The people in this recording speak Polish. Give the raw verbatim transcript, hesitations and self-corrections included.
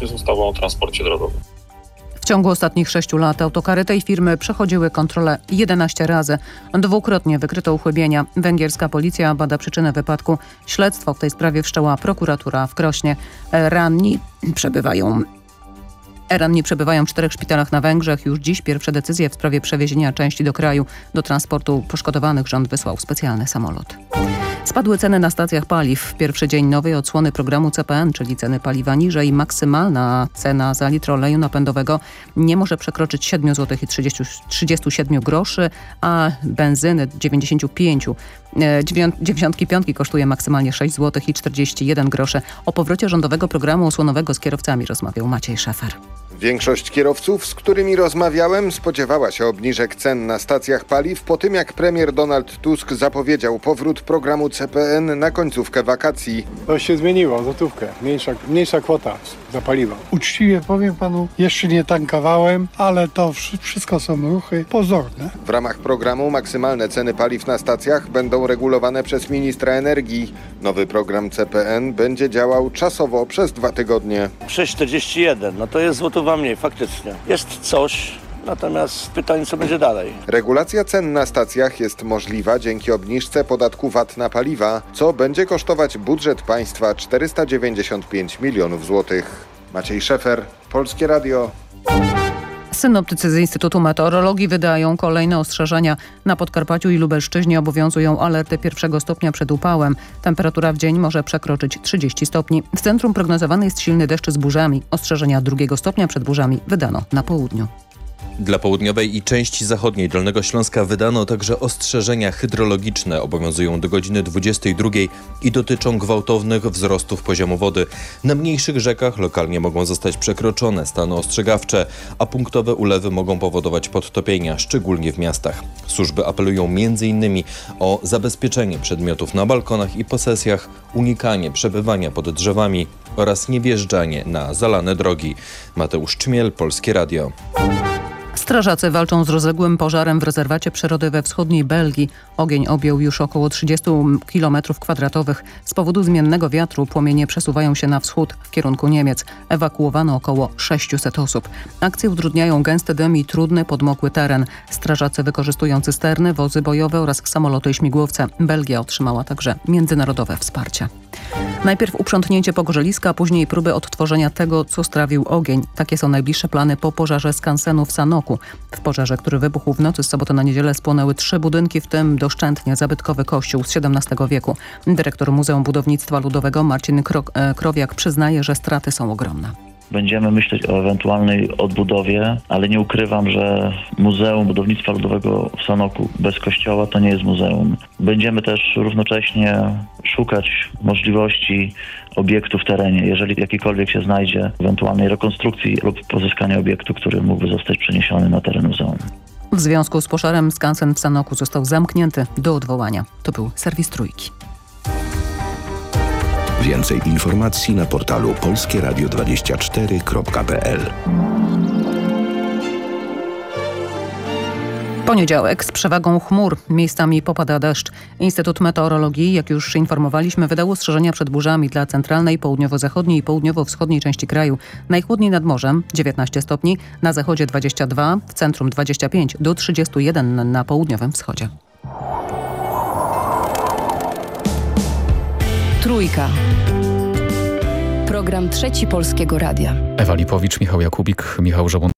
jest ustawą o transporcie drogowym. W ciągu ostatnich sześciu lat autokary tej firmy przechodziły kontrolę jedenaście razy. Dwukrotnie wykryto uchybienia. Węgierska policja bada przyczynę wypadku. Śledztwo w tej sprawie wszczęła prokuratura w Krośnie. Ranni przebywają... Ranni przebywają w czterech szpitalach na Węgrzech. Już dziś pierwsze decyzje w sprawie przewiezienia części do kraju. Do transportu poszkodowanych rząd wysłał specjalny samolot. Spadły ceny na stacjach paliw. W pierwszy dzień nowej odsłony programu C P N, czyli ceny paliwa niżej. Maksymalna cena za litr oleju napędowego nie może przekroczyć siedem złotych i trzydzieści siedem groszy, a benzyny dziewięćdziesiąt pięć. dziewięćdziesiątki piątki kosztuje maksymalnie sześć złotych i czterdzieści jeden groszy. O powrocie rządowego programu osłonowego z kierowcami rozmawiał Maciej Szefer. Większość kierowców, z którymi rozmawiałem, spodziewała się obniżek cen na stacjach paliw po tym, jak premier Donald Tusk zapowiedział powrót programu C P N na końcówkę wakacji. To się zmieniło, złotówkę, mniejsza, mniejsza kwota za paliwo. Uczciwie powiem panu, jeszcze nie tankowałem, ale to wszystko są ruchy pozorne. W ramach programu maksymalne ceny paliw na stacjach będą regulowane przez ministra energii. Nowy program C P N będzie działał czasowo przez dwa tygodnie. sześć czterdzieści jeden, no to jest złotówa mniej, faktycznie. Jest coś, natomiast pytanie, co będzie dalej. Regulacja cen na stacjach jest możliwa dzięki obniżce podatku V A T na paliwa, co będzie kosztować budżet państwa czterysta dziewięćdziesiąt pięć milionów złotych. Maciej Szefer, Polskie Radio. Synoptycy z Instytutu Meteorologii wydają kolejne ostrzeżenia. Na Podkarpaciu i Lubelszczyźnie obowiązują alerty pierwszego stopnia przed upałem. Temperatura w dzień może przekroczyć trzydzieści stopni. W centrum prognozowany jest silny deszcz z burzami. Ostrzeżenia drugiego stopnia przed burzami wydano na południu. Dla południowej i części zachodniej Dolnego Śląska wydano także ostrzeżenia hydrologiczne. Obowiązują do godziny dwudziestej drugiej i dotyczą gwałtownych wzrostów poziomu wody. Na mniejszych rzekach lokalnie mogą zostać przekroczone stany ostrzegawcze, a punktowe ulewy mogą powodować podtopienia, szczególnie w miastach. Służby apelują między innymi o zabezpieczenie przedmiotów na balkonach i posesjach, unikanie przebywania pod drzewami oraz niewjeżdżanie na zalane drogi. Mateusz Czmiel, Polskie Radio. Strażacy walczą z rozległym pożarem w rezerwacie przyrody we wschodniej Belgii. Ogień objął już około trzydzieści kilometrów kwadratowych. Z powodu zmiennego wiatru płomienie przesuwają się na wschód w kierunku Niemiec. Ewakuowano około sześciuset osób. Akcje utrudniają gęsty dym i trudny, podmokły teren. Strażacy wykorzystują cysterny, wozy bojowe oraz samoloty i śmigłowce. Belgia otrzymała także międzynarodowe wsparcie. Najpierw uprzątnięcie pogorzeliska, a później próby odtworzenia tego, co strawił ogień. Takie są najbliższe plany po pożarze skansenu w Sanoku. W pożarze, który wybuchł w nocy z soboty na niedzielę, spłonęły trzy budynki, w tym doszczętnie zabytkowy kościół z siedemnastego wieku. Dyrektor Muzeum Budownictwa Ludowego Marcin Krowiak przyznaje, że straty są ogromne. Będziemy myśleć o ewentualnej odbudowie, ale nie ukrywam, że Muzeum Budownictwa Ludowego w Sanoku bez kościoła to nie jest muzeum. Będziemy też równocześnie szukać możliwości obiektu w terenie, jeżeli jakikolwiek się znajdzie, ewentualnej rekonstrukcji lub pozyskania obiektu, który mógłby zostać przeniesiony na teren muzeum. W związku z pożarem skansen w Sanoku został zamknięty do odwołania. To był serwis Trójki. Więcej informacji na portalu polskie radio dwadzieścia cztery kropka p l. Poniedziałek z przewagą chmur. Miejscami popada deszcz. Instytut Meteorologii, jak już informowaliśmy, wydał ostrzeżenia przed burzami dla centralnej, południowo-zachodniej i południowo-wschodniej części kraju. Najchłodniej nad morzem dziewiętnaście stopni, na zachodzie dwadzieścia dwa, w centrum dwadzieścia pięć do trzydziestu jeden na południowym wschodzie. Trójka. Program Trzeci Polskiego Radia. Ewa Lipowicz, Michał Jakubik, Michał Żabun.